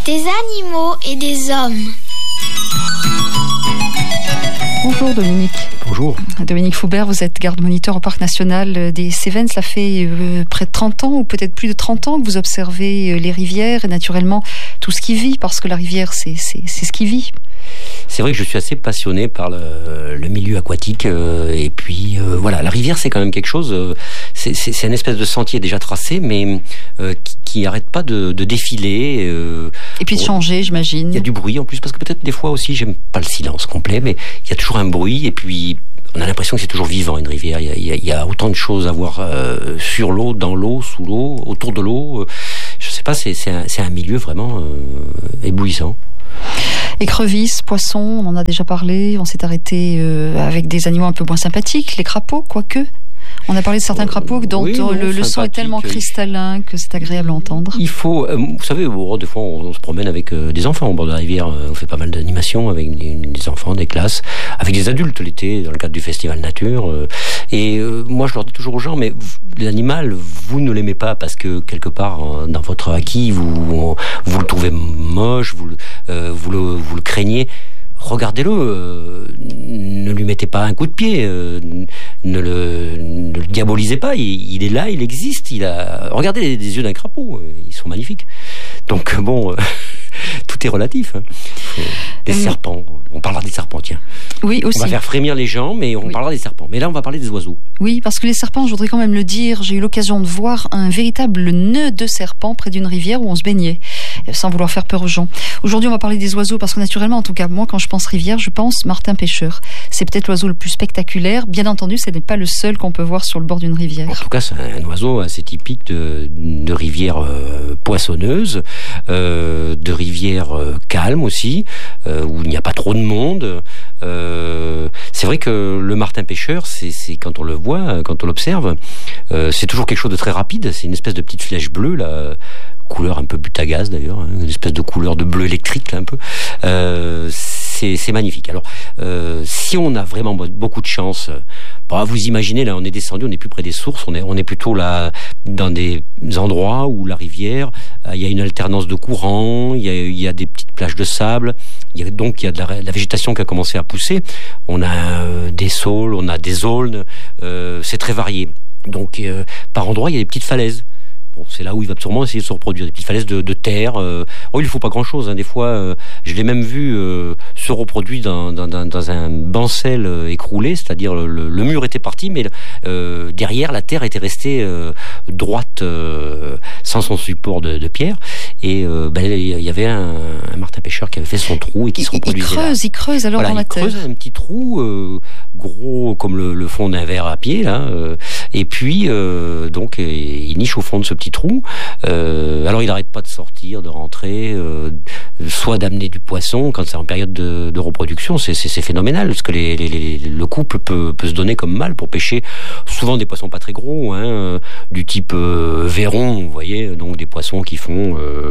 des animaux et des hommes. Bonjour Dominique. Bonjour. Dominique Foubert, vous êtes garde-moniteur au Parc National des Cévennes. Cela fait près de 30 ans, ou peut-être plus de 30 ans, que vous observez les rivières et naturellement tout ce qui vit, parce que la rivière, c'est ce qui vit. C'est vrai que je suis assez passionné par le milieu aquatique et puis voilà, la rivière c'est quand même quelque chose, c'est une espèce de sentier déjà tracé mais qui n'arrête pas de défiler. Et puis de changer, j'imagine. Il y a du bruit en plus, parce que peut-être des fois aussi, j'aime pas le silence complet, mais il y a toujours un bruit et puis on a l'impression que c'est toujours vivant une rivière. Il y a autant de choses à voir sur l'eau, dans l'eau, sous l'eau, autour de l'eau. Je sais pas, c'est un milieu vraiment éblouissant. Écrevisses, poissons, on en a déjà parlé. On s'est arrêté avec des animaux un peu moins sympathiques, les crapauds, quoique. On a parlé de certains crapauds dont le son est tellement cristallin que c'est agréable à entendre. Il faut, vous savez, des fois on se promène avec des enfants au bord de la rivière. On fait pas mal d'animations avec des enfants, des classes, avec des adultes l'été dans le cadre du festival nature. Et moi je leur dis toujours aux gens, mais l'animal, vous ne l'aimez pas parce que quelque part dans votre acquis vous le trouvez moche, vous le craignez. Regardez-le, ne lui mettez pas un coup de pied, ne le diabolisez pas, il est là, il existe, regardez les yeux d'un crapaud, ils sont magnifiques. Donc bon, tout est relatif. Des serpents, on parlera des serpents, tiens. Oui, aussi. On va faire frémir les gens, mais on parlera des serpents. Mais là, on va parler des oiseaux. Oui, parce que les serpents, je voudrais quand même le dire, j'ai eu l'occasion de voir un véritable nœud de serpents près d'une rivière où on se baignait, sans vouloir faire peur aux gens. Aujourd'hui, on va parler des oiseaux, parce que naturellement, en tout cas, moi, quand je pense rivière, je pense martin pêcheur. C'est peut-être l'oiseau le plus spectaculaire. Bien entendu, ce n'est pas le seul qu'on peut voir sur le bord d'une rivière. En tout cas, c'est un oiseau assez typique de rivière poissonneuse, de rivière calme aussi, où il n'y a pas trop de monde. C'est vrai que le martin pêcheur, c'est quand on le voit, quand on l'observe, c'est toujours quelque chose de très rapide. C'est une espèce de petite flèche bleue, là, couleur un peu but à gaz d'ailleurs, hein, une espèce de couleur de bleu électrique là, un peu. C'est magnifique. Alors, si on a vraiment beaucoup de chance, vous imaginez, là, on est descendu, on n'est plus près des sources, on est plutôt là dans des endroits où la rivière, il y a une alternance de courants, il y a des petites plages de sable, il y a de la végétation qui a commencé à pousser. On a des saules, on a des aulnes, c'est très varié. Donc, par endroits, il y a des petites falaises. Bon, c'est là où il va sûrement essayer de se reproduire, des petites falaises de terre. Il ne faut pas grand-chose. Hein. Des fois, je l'ai même vu se reproduire dans un bancel écroulé, c'est-à-dire le mur était parti, mais derrière, la terre était restée droite, sans son support de pierre. Et il y avait un martin pêcheur qui avait fait son trou et qui se reproduisait. Il creuse alors dans la terre. Il creuse un petit trou gros comme le fond d'un verre à pied, là. Et puis, donc, il niche au fond de ce petit trou. Alors il n'arrête pas de sortir, de rentrer, soit d'amener du poisson quand c'est en période de reproduction. C'est phénoménal parce que le couple peut se donner comme mâle pour pêcher souvent des poissons pas très gros, hein, du type verron, vous voyez, donc des poissons qui font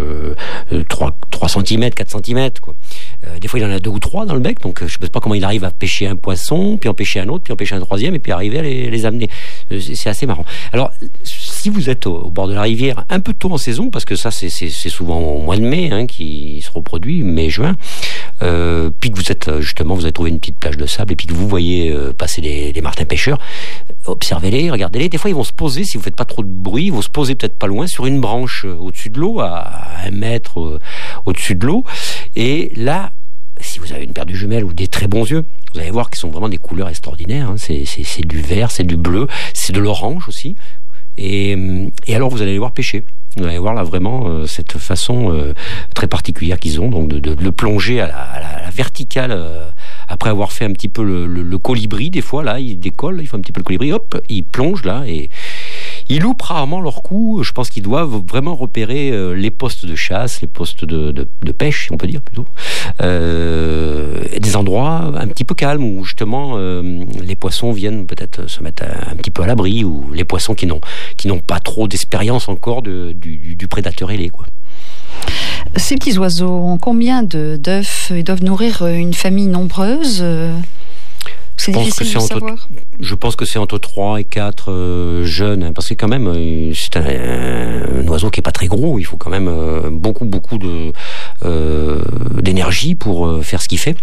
3 cm, 4 cm, quoi. Des fois il en a 2 ou 3 dans le bec, donc je ne sais pas comment il arrive à pêcher un poisson, puis en pêcher un autre, puis en pêcher un troisième, et puis arriver à les amener. C'est assez marrant. Alors, si vous êtes au bord de la rivière, un peu tôt en saison, parce que ça c'est souvent au mois de mai, hein, qui se reproduit, mai-juin, puis que vous avez trouvé une petite plage de sable, et puis que vous voyez passer les martins pêcheurs, observez-les, regardez-les. Des fois ils vont se poser, si vous faites pas trop de bruit, ils vont se poser peut-être pas loin, sur une branche au-dessus de l'eau, à 1 mètre au-dessus de l'eau, et là, si vous avez une paire de jumelles ou des très bons yeux, vous allez voir qu'ils sont vraiment des couleurs extraordinaires, hein. C'est du vert, c'est du bleu, c'est de l'orange aussi. Et alors vous allez les voir pêcher. Vous allez voir là vraiment cette façon très particulière qu'ils ont, donc de le plonger à la verticale, après avoir fait un petit peu le colibri. Des fois là, ils décollent, ils font un petit peu le colibri, hop, ils plongent là et ils loupent rarement leur coup. Je pense qu'ils doivent vraiment repérer les postes de chasse, les postes de pêche, si on peut dire plutôt, des endroits un petit peu calmes où justement les poissons viennent peut-être se mettre un petit peu à l'abri, ou les poissons qui n'ont pas trop d'expérience encore du prédateur ailé, quoi. Ces petits oiseaux ont combien d'œufs et doivent nourrir une famille nombreuse? C'est difficile de savoir. Je pense que c'est entre 3 et 4 jeunes, hein, parce que quand même, c'est un oiseau qui est pas très gros. Il faut quand même beaucoup d'énergie pour faire ce qu'il fait.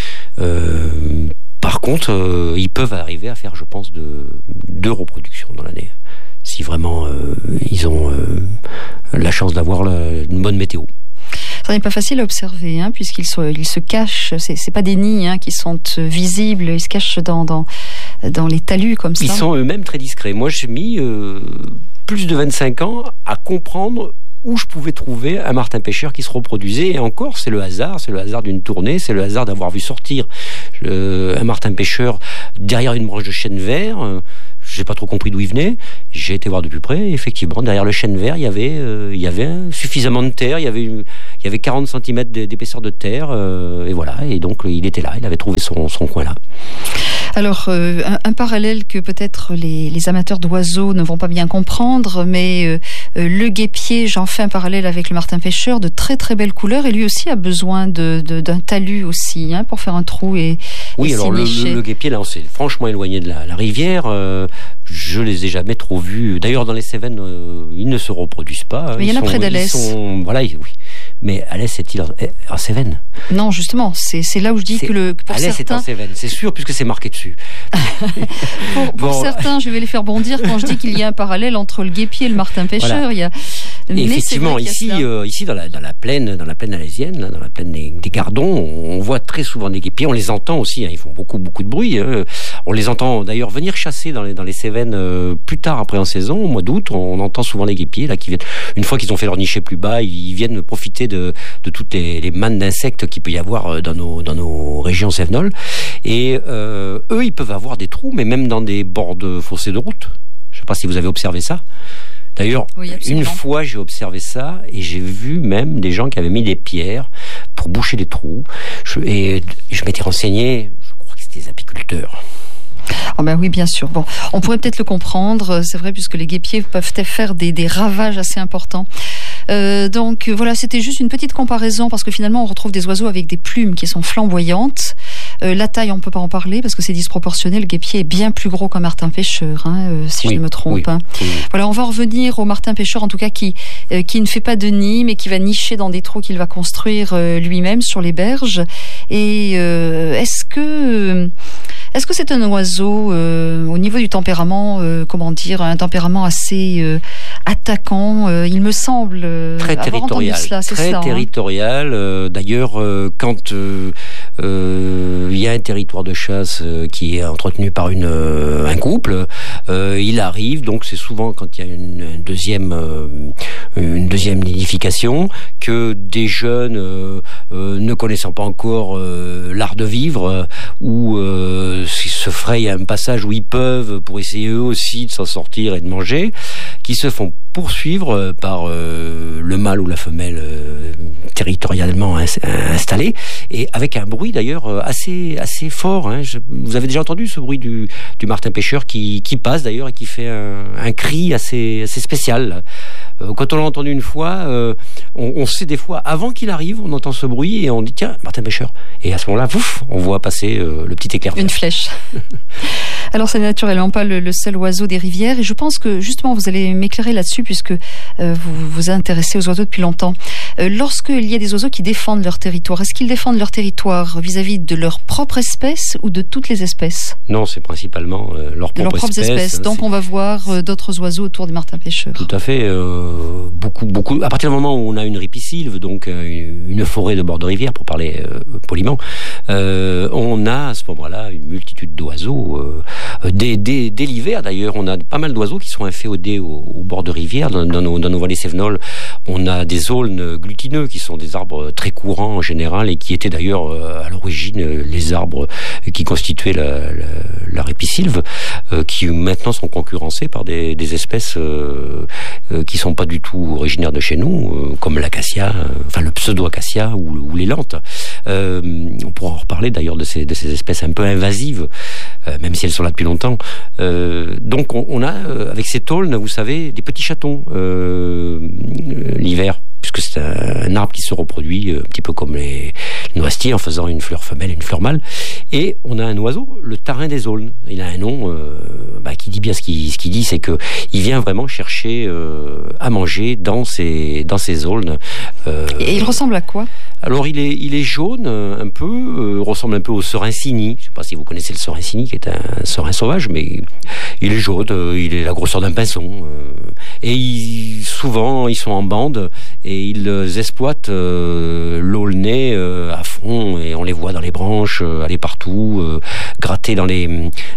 Par contre, ils peuvent arriver à faire, je pense, 2 reproductions dans l'année, si vraiment ils ont la chance d'avoir une bonne météo. Ça n'est pas facile à observer, hein, puisqu'ils se cachent. C'est pas des nids qui sont visibles. Ils se cachent dans les talus comme ça. Ils sont eux-mêmes très discrets. Moi, j'ai mis plus de 25 ans à comprendre où je pouvais trouver un martin pêcheur qui se reproduisait. Et encore, c'est le hasard d'une tournée, c'est le hasard d'avoir vu sortir un martin pêcheur derrière une branche de chêne vert. J'ai pas trop compris d'où il venait. J'ai été voir de plus près. Effectivement, derrière le chêne vert, il y avait suffisamment de terre. Il y avait 40 cm d'épaisseur de terre. Et voilà. Et donc, il était là. Il avait trouvé son coin là. Alors, un parallèle que peut-être les amateurs d'oiseaux ne vont pas bien comprendre, mais le guêpier, j'en fais un parallèle avec le martin pêcheur, de très très belles couleurs, et lui aussi a besoin d'un talus aussi, pour faire un trou et oui, alors le guêpier, là, on s'est franchement éloigné de la rivière. Je les ai jamais trop vus. D'ailleurs, dans les Cévennes, ils ne se reproduisent pas. Mais il y en a près d'Alès. Voilà, oui. Mais Alès est-il en Cévennes? Non, justement, c'est là où je dis que pour Alès certains... est en Cévennes, c'est sûr, puisque c'est marqué dessus. pour certains, je vais les faire bondir quand je dis qu'il y a un parallèle entre le guêpier et le martin pêcheur. Voilà. Il y a... Et effectivement, ici dans la plaine alésienne, dans la plaine des Gardons, on voit très souvent des guêpiers. On les entend aussi, ils font beaucoup de bruit. On les entend d'ailleurs venir chasser dans les Cévennes plus tard après en saison, au mois d'août. On entend souvent les guêpiers là qui viennent. Une fois qu'ils ont fait leur niché plus bas, ils viennent profiter de toutes les mannes d'insectes qu'il peut y avoir dans nos régions cévenoles. Et eux, ils peuvent avoir des trous, mais même dans des bords de fossés de route. Je ne sais pas si vous avez observé ça. D'ailleurs, oui, une fois, j'ai observé ça et j'ai vu même des gens qui avaient mis des pierres pour boucher des trous. Je m'étais renseigné, je crois que c'était des apiculteurs. Ah ben oui, bien sûr. Bon, on pourrait peut-être le comprendre, c'est vrai, puisque les guêpiers peuvent faire des ravages assez importants. Donc voilà, c'était juste une petite comparaison, parce que finalement, on retrouve des oiseaux avec des plumes qui sont flamboyantes. La taille, on ne peut pas en parler parce que c'est disproportionné. Le guêpier est bien plus gros qu'un martin pêcheur, si je ne me trompe. Oui. Voilà, on va revenir au martin pêcheur, en tout cas qui ne fait pas de nid, mais qui va nicher dans des trous qu'il va construire lui-même sur les berges. Et est-ce que c'est un oiseau au niveau du tempérament, un tempérament assez attaquant, il me semble très territorial, cela, très ça, territorial. D'ailleurs, quand il y a un territoire de chasse qui est entretenu par un couple, il arrive, donc c'est souvent quand il y a une deuxième nidification, que des jeunes ne connaissant pas encore l'art de vivre ou se frayent un passage où ils peuvent pour essayer eux aussi de s'en sortir et de manger, qui se font poursuivre par le mâle ou la femelle territorialement installé, et avec un bruit d'ailleurs assez fort. Vous avez déjà entendu ce bruit du martin pêcheur qui passe d'ailleurs et qui fait un cri assez spécial. Quand on l'a entendu une fois, on sait des fois, avant qu'il arrive, on entend ce bruit et on dit tiens, martin pêcheur. Et à ce moment-là, on voit passer le petit éclair. Une flèche. Alors, c'est naturellement pas le seul oiseau des rivières, et je pense que justement vous allez m'éclairer là-dessus, puisque vous vous intéressez aux oiseaux depuis longtemps. Lorsqu'il y a des oiseaux qui défendent leur territoire, est-ce qu'ils défendent leur territoire vis-à-vis de leur propre espèce ou de toutes les espèces? Non, c'est principalement leur propre espèce. Donc on va voir d'autres oiseaux autour des martins pêcheurs. Tout à fait. Beaucoup. À partir du moment où on a une ripisylve, donc une forêt de bord de rivière, pour parler poliment, on a à ce moment-là une multitude d'oiseaux. Dès l'hiver d'ailleurs, on a pas mal d'oiseaux qui sont inféodés au bord de rivière. Dans nos vallées cévenoles, on a des aulnes glutineux qui sont des arbres très courants en général et qui étaient d'ailleurs à l'origine les arbres qui constituaient la ripisylve, qui maintenant sont concurrencés par des espèces qui sont pas du tout originaires de chez nous, comme l'acacia, le pseudo-acacia ou l'élante. On pourra en reparler d'ailleurs de ces espèces un peu invasives, même si elles sont là depuis longtemps. Donc on a avec ces aulnes, vous savez, des petits chatons l'hiver, puisque c'est un arbre qui se reproduit un petit peu comme les noisetiers en faisant une fleur femelle et une fleur mâle. Et on a un oiseau, le tarin des aulnes. Il a un nom qui dit bien ce qu'il dit, c'est que il vient vraiment chercher à manger dans ces aulnes. Et il ressemble à quoi ? Alors il est jaune un peu, ressemble un peu au serincini. Je ne sais pas si vous connaissez le serincini, qui est un serin sauvage, mais il est jaune, il est la grosseur d'un pinson. Et souvent ils sont en bande et ils exploitent l'aulnay à fond, et on les voit dans les branches, aller partout, gratter dans les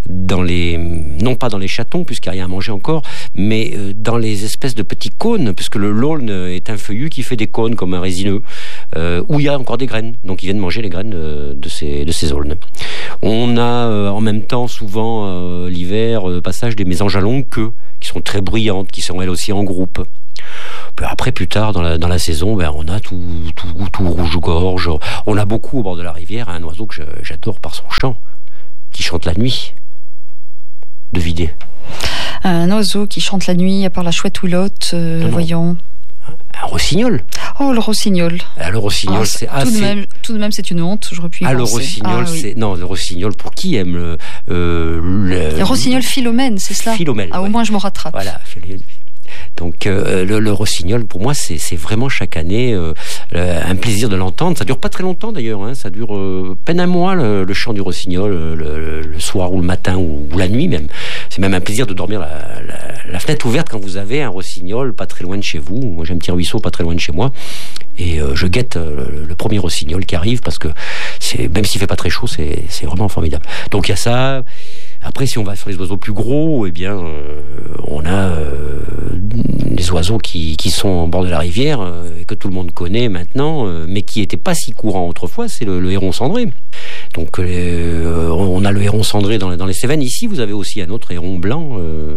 non pas dans les chatons puisqu'il n'y a rien à manger encore, mais dans les espèces de petits cônes, puisque l'aulne est un feuillu qui fait des cônes comme un résineux, où il y a encore des graines. Donc ils viennent manger les graines de ces aulnes. On a en même temps souvent l'hiver passage des mésanges à longue queue qui sont très bruyantes, qui sont elles aussi en groupe. Après, plus tard dans la saison, on a tout rouge-gorge. On a beaucoup au bord de la rivière un oiseau que j'adore par son chant, qui chante la nuit. Devinez. Un oiseau qui chante la nuit, à part la chouette oulotte, voyons. Un rossignol. Oh, le rossignol. Le rossignol, c'est assez... Tout de même, c'est une honte, j'aurais pu y penser. Le rossignol, oui. Non, le rossignol, pour qui aime le rossignol Philomène, c'est cela ? Philomène. Au moins, je me rattrape. Voilà, donc le rossignol, pour moi, c'est vraiment chaque année un plaisir de l'entendre. Ça dure pas très longtemps d'ailleurs, hein. Ça dure peine un mois le chant du rossignol, le soir ou le matin ou la nuit même. C'est même un plaisir de dormir la fenêtre ouverte quand vous avez un rossignol pas très loin de chez vous. Moi j'ai un petit ruisseau pas très loin de chez moi et je guette le premier rossignol qui arrive parce que même s'il fait pas très chaud, c'est vraiment formidable. Donc il y a ça. Après, si on va sur les oiseaux plus gros, eh bien, on a des oiseaux qui sont au bord de la rivière, et que tout le monde connaît maintenant, mais qui n'étaient pas si courants autrefois, c'est le héron cendré. Donc, on a le héron cendré dans les Cévennes. Ici, vous avez aussi un autre héron blanc.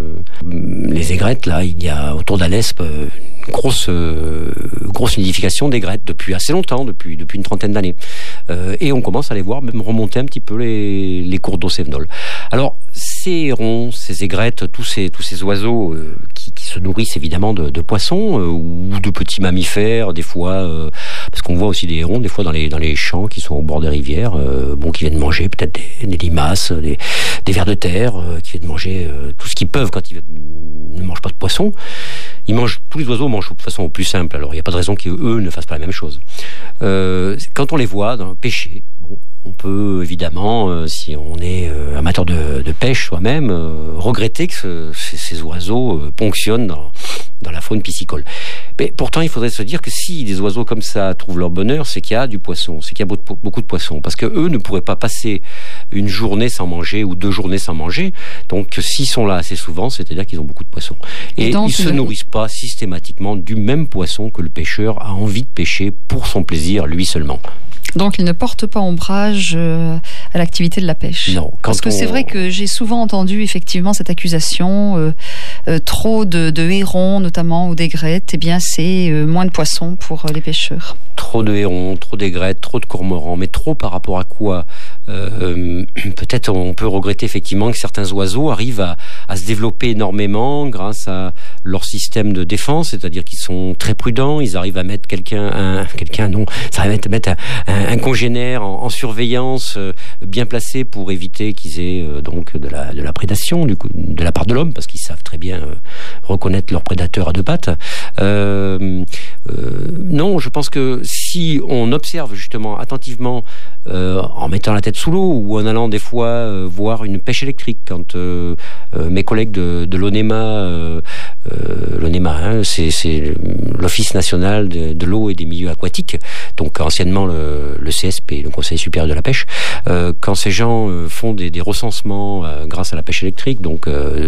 Les aigrettes, là, il y a autour d'Alespe une grosse nidification d'aigrettes depuis assez longtemps, depuis une trentaine d'années. Et on commence à les voir même remonter un petit peu les cours d'eau cévenols. Alors, ces hérons, ces aigrettes, tous ces oiseaux qui se nourrissent évidemment de poissons ou de petits mammifères, des fois, parce qu'on voit aussi des hérons, des fois dans les champs qui sont au bord des rivières, qui viennent manger peut-être des limaces, des vers de terre, qui viennent manger tout ce qu'ils peuvent quand ils ne mangent pas de poisson. Tous les oiseaux mangent de façon plus simple, alors il n'y a pas de raison qu'eux ne fassent pas la même chose. Quand on les voit pêcher, on peut évidemment, si on est amateur de pêche soi-même, regretter que ces oiseaux ponctionnent dans la faune piscicole. Mais pourtant, il faudrait se dire que si des oiseaux comme ça trouvent leur bonheur, c'est qu'il y a du poisson, c'est qu'il y a beaucoup de poissons, parce que eux ne pourraient pas passer une journée sans manger ou 2 journées sans manger. Donc, s'ils sont là assez souvent, c'est-à-dire qu'ils ont beaucoup de poissons. Et ils se nourrissent pas systématiquement du même poisson que le pêcheur a envie de pêcher pour son plaisir, lui seulement. Donc, ils ne portent pas ombrage à l'activité de la pêche. Non. Parce que c'est vrai que j'ai souvent entendu effectivement cette accusation, trop de hérons notamment ou d'aigrettes, eh bien c'est moins de poissons pour les pêcheurs. Trop de hérons, trop d'aigrettes, trop de cormorans, mais trop par rapport à quoi ? Peut-être on peut regretter effectivement que certains oiseaux arrivent à se développer énormément grâce à leur système de défense, c'est-à-dire qu'ils sont très prudents, ils arrivent à mettre ça arrive à mettre un congénère en surveillance bien placé pour éviter qu'ils aient donc de la prédation de la part de l'homme, parce qu'ils savent très bien reconnaître leurs prédateurs à 2 pattes. Non, je pense que si on observe justement attentivement en mettant la tête sous l'eau ou en allant des fois voir une pêche électrique, quand mes collègues de l'ONEMA, c'est l'Office national de l'eau et des milieux aquatiques, donc anciennement le CSP, le Conseil supérieur de la pêche, quand ces gens font des recensements grâce à la pêche électrique, donc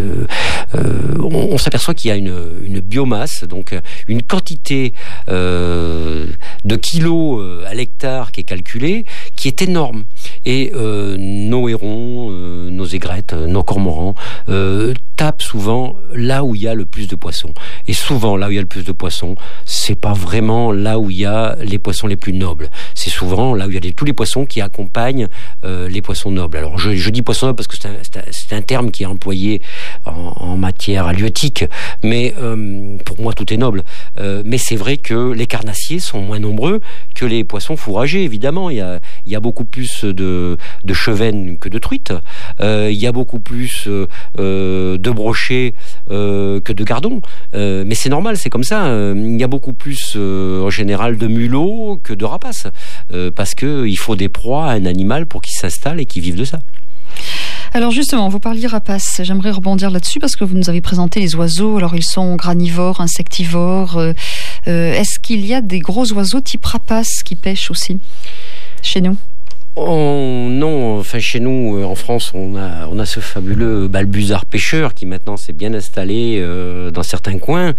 on s'aperçoit qu'il y a une biomasse, donc une quantité de kilos à l'hectare qui est calculée, qui est énorme. Et nos hérons, nos aigrettes, nos cormorans tapent souvent là où il y a le plus de poissons. Et souvent, là où il y a le plus de poissons, c'est pas vraiment là où il y a les poissons les plus nobles. c'est souvent là où il y a tous les poissons qui accompagnent les poissons nobles. Alors je dis poissons nobles parce que c'est un terme qui est employé en matière halieutique, mais pour moi tout est noble. Mais c'est vrai que les carnassiers sont moins nombreux que les poissons fourragers, évidemment. Il y a beaucoup plus de chevennes que de truites. Il y a beaucoup plus de brochets que de gardons. Mais c'est normal, c'est comme ça. Il y a beaucoup plus en général de mulots que de rapaces. Parce qu'il faut des proies à un animal pour qu'il s'installe et qu'il vive de ça. Alors justement, vous parliez rapaces. J'aimerais rebondir là-dessus parce que vous nous avez présenté les oiseaux. Alors ils sont granivores, insectivores. Est-ce qu'il y a des gros oiseaux type rapaces qui pêchent aussi chez nous ? Non, enfin chez nous en France on a ce fabuleux balbuzard pêcheur qui maintenant s'est bien installé dans certains coins.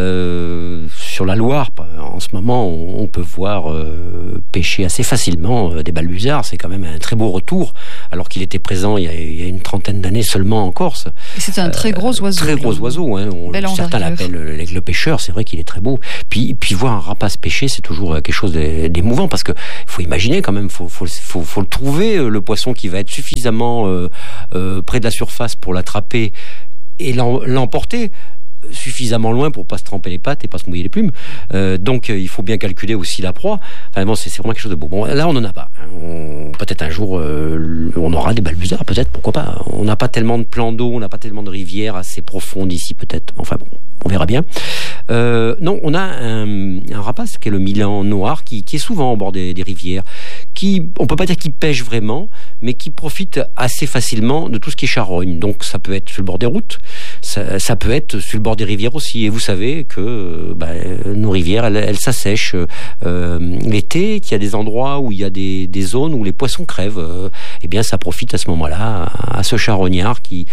Sur la Loire en ce moment on peut voir pêcher assez facilement des balbuzards. C'est quand même un très beau retour alors qu'il était présent il y a une trentaine d'années seulement en Corse. Et c'est un très gros oiseau. Très gros oiseau, hein. Certains l'appellent l'aigle pêcheur. C'est vrai qu'il est très beau. Puis voir un rapace pêcher, c'est toujours quelque chose d'émouvant parce que faut imaginer quand même, faut le trouver, le poisson qui va être suffisamment près de la surface pour l'attraper et l'emporter suffisamment loin pour pas se tremper les pattes et pas se mouiller les plumes. Donc il faut bien calculer aussi la proie. Enfin bon, c'est vraiment quelque chose de beau. Bon, là on n'en a pas. Peut-être un jour on aura des balbuzards, peut-être, pourquoi pas. On n'a pas tellement de plans d'eau, on n'a pas tellement de rivières assez profondes ici, peut-être. Enfin bon, on verra bien. Non, on a un rapace qui est le milan noir qui est souvent au bord des rivières, qui, on peut pas dire qu'il pêche vraiment, mais qui profite assez facilement de tout ce qui est charogne. Donc ça peut être sur le bord des routes, ça peut être sur le bord des rivières aussi. Et vous savez que nos rivières, elles s'assèchent l'été, qu'il y a des endroits où il y a des zones où les poissons crèvent. Eh bien, ça profite à ce moment-là à ce charognard qui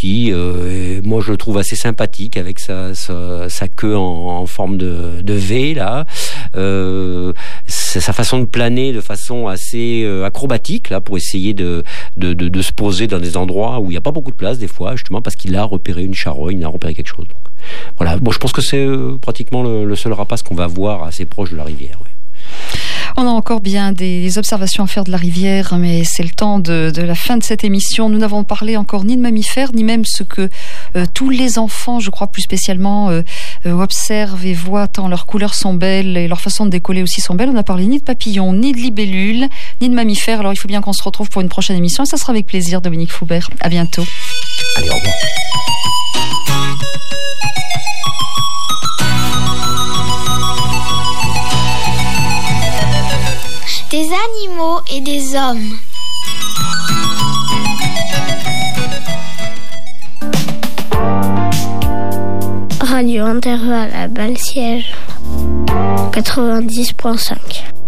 moi je le trouve assez sympathique avec sa queue en forme de V là. C'est sa façon de planer de façon assez acrobatique là pour essayer de se poser dans des endroits où il n'y a pas beaucoup de place des fois, justement parce qu'il a repéré une charogne, il a repéré quelque chose. Donc, voilà. Bon, je pense que c'est pratiquement le seul rapace qu'on va voir assez proche de la rivière. Ouais. On a encore bien des observations à faire de la rivière, mais c'est le temps de la fin de cette émission. Nous n'avons parlé encore ni de mammifères, ni même ce que tous les enfants, je crois plus spécialement, observent et voient tant leurs couleurs sont belles et leur façon de décoller aussi sont belles. On n'a parlé ni de papillons, ni de libellules, ni de mammifères. Alors il faut bien qu'on se retrouve pour une prochaine émission et ça sera avec plaisir, Dominique Foubert. À bientôt. Allez, au revoir. Des animaux et des hommes. Radio Intervalle à Balsiège 90.5.